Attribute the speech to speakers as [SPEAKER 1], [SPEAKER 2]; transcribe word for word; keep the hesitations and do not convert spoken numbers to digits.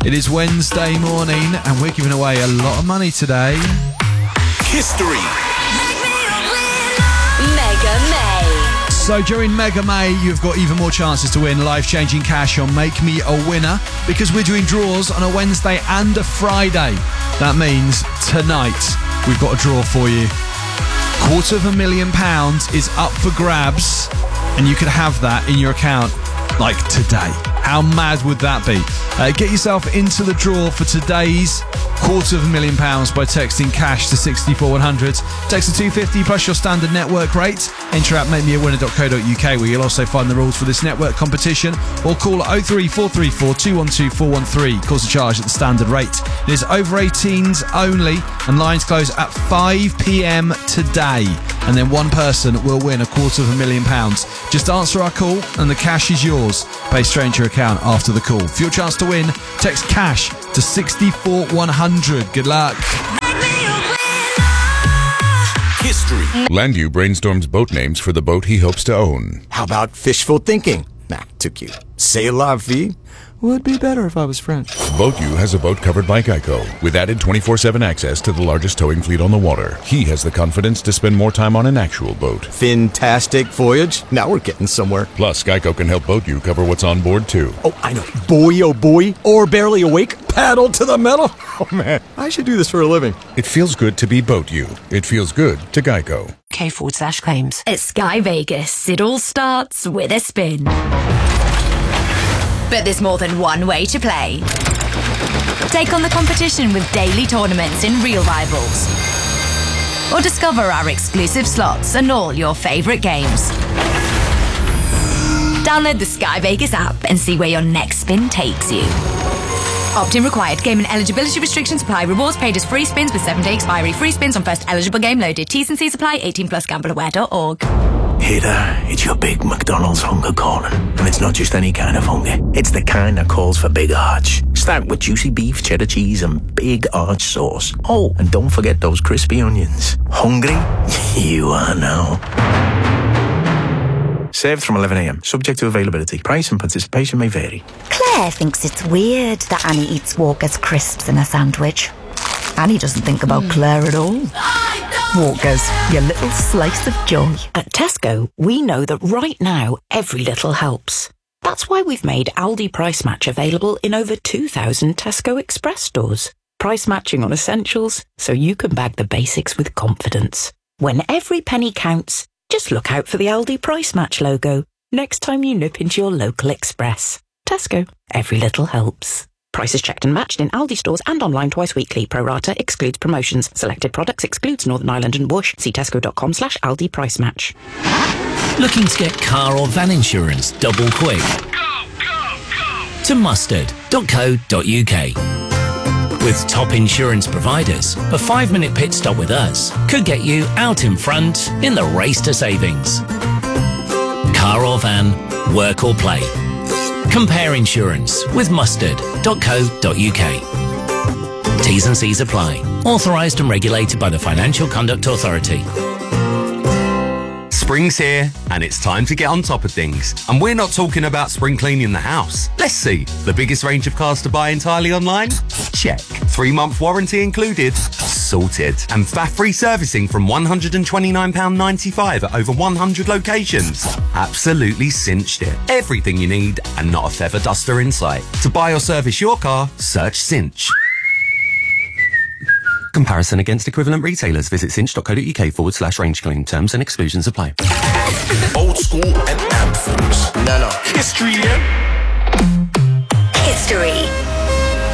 [SPEAKER 1] It is Wednesday morning and we're giving away a lot of money today.
[SPEAKER 2] History.
[SPEAKER 3] Mega May.
[SPEAKER 1] So during Mega May, you've got even more chances to win life-changing cash on Make Me a Winner, because we're doing draws on a Wednesday and a Friday. That means tonight we've got a draw for you. Quarter of a million pounds is up for grabs, and you could have that in your account like today. How mad would that be? Uh, get yourself into the draw for today's quarter of a million pounds by texting cash to six four one hundred. Text to two fifty plus your standard network rate. Enter at make me a winner dot co dot uk, where you'll also find the rules for this network competition, or call oh three four three four two one two four one three. Calls a charge at the standard rate. It is over eighteens only, and lines close at five p.m. today. And then one person will win a quarter of a million pounds. Just answer our call and the cash is yours. Pay straight into your account after the call. For your chance to win, text cash to six four one hundred. Good luck.
[SPEAKER 2] History.
[SPEAKER 4] Landu brainstorms boat names for the boat he hopes to own.
[SPEAKER 5] How about fishful thinking? Nah, too cute. C'est la vie would be better if I was French.
[SPEAKER 4] BoatU has a boat covered by Geico, with added twenty-four seven access to the largest towing fleet on the water. He has the confidence to spend more time on an actual boat.
[SPEAKER 5] Fantastic voyage. Now we're getting somewhere.
[SPEAKER 4] Plus, Geico can help BoatU cover what's on board, too.
[SPEAKER 5] Oh, I know. Boy, oh boy. Or barely awake. Paddle to the metal. Oh, man. I should do this for a living.
[SPEAKER 4] It feels good to be BoatU. It feels good to Geico.
[SPEAKER 3] K forward slash claims. At Sky Vegas, it all starts with a spin. But there's more than one way to play. Take on the competition with daily tournaments in Real Rivals. Or discover our exclusive slots and all your favourite games. Download the Sky Vegas app and see where your next spin takes you. Opt-in required. Game and eligibility restrictions apply. Rewards paid as free spins with seven-day expiry. Free spins on first eligible game loaded. T's and C's apply. eighteen plus gamble aware dot org.
[SPEAKER 6] Hey there, it's your big McDonald's hunger calling. And it's not just any kind of hunger. It's the kind that calls for big arch. Start with juicy beef, cheddar cheese, and big arch sauce. Oh, and don't forget those crispy onions. Hungry? You are now. Served from eleven a.m. Subject to availability. Price and participation may vary.
[SPEAKER 7] Claire thinks it's weird that Annie eats Walker's crisps in a sandwich. Annie doesn't think about mm. Claire at all. Walker's, your little slice of joy.
[SPEAKER 8] At Tesco, we know that right now, every little helps. That's why we've made Aldi Price Match available in over two thousand Tesco Express stores. Price matching on essentials, so you can bag the basics with confidence. When every penny counts, just look out for the Aldi Price Match logo next time you nip into your local Express. Tesco, every little helps. Prices checked and matched in Aldi stores and online twice weekly. Pro rata excludes promotions. Selected products excludes Northern Ireland and Bush. See tesco.com slash Aldi Price Match.
[SPEAKER 9] Looking to get car or van insurance double quick? Go, go, go. To mustard dot co dot uk. With top insurance providers, a five-minute pit stop with us could get you out in front in the race to savings. Car or van, work or play. Compare insurance with mustard dot co dot uk. T's and C's apply. Authorised and regulated by the Financial Conduct Authority.
[SPEAKER 10] Spring's here, and it's time to get on top of things. And we're not talking about spring cleaning the house. Let's see. The biggest range of cars to buy entirely online? Check. Three-month warranty included? Sorted. And F A F-free servicing from one hundred twenty-nine pounds ninety-five at over one hundred locations? Absolutely cinched it. Everything you need and not a feather duster in sight. To buy or service your car, search Cinch. Comparison against equivalent retailers. Visit cinch.co.uk forward slash range claim. Terms and exclusions apply.
[SPEAKER 2] Old school and anthems.
[SPEAKER 5] No, no.
[SPEAKER 2] History, yeah?
[SPEAKER 3] History.